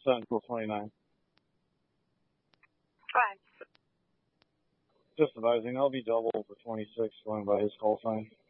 Central 29. Fine. Just advising, I'll be double for 26 going by his call sign.